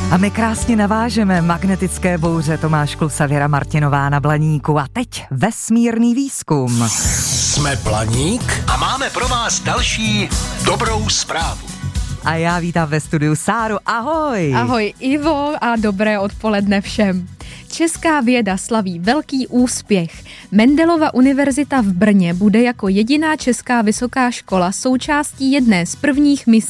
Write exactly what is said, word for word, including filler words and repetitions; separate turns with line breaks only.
A my krásně navážeme magnetické bouře Tomáš Klusa, Věra Martinová na Blaníku. A teď vesmírný výzkum.
Jsme Blaník a máme pro vás další dobrou zprávu.
A já vítám ve studiu Sáru. Ahoj.
Ahoj Ivo a dobré odpoledne všem. Česká věda slaví velký úspěch. Mendelova univerzita v Brně bude jako jediná česká vysoká škola součástí jedné z prvních misí